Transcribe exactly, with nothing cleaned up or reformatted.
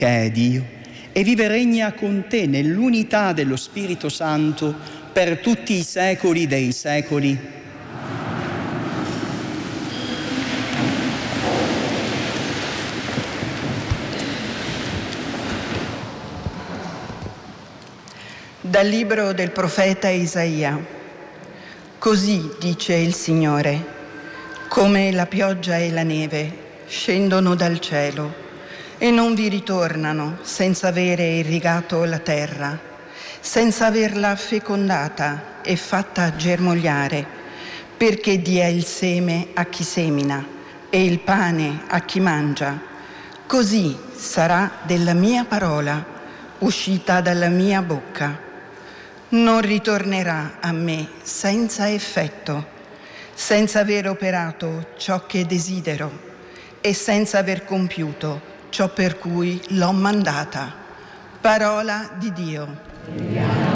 che è Dio, e vive e regna con te nell'unità dello Spirito Santo per tutti i secoli dei secoli. Dal libro del profeta Isaia. Così dice il Signore: come la pioggia e la neve scendono dal cielo e non vi ritornano senza avere irrigato la terra, senza averla fecondata e fatta germogliare, perché dia il seme a chi semina e il pane a chi mangia. Così sarà della mia parola uscita dalla mia bocca. Non ritornerà a me senza effetto, senza aver operato ciò che desidero e senza aver compiuto ciò per cui l'ho mandata. Parola di Dio.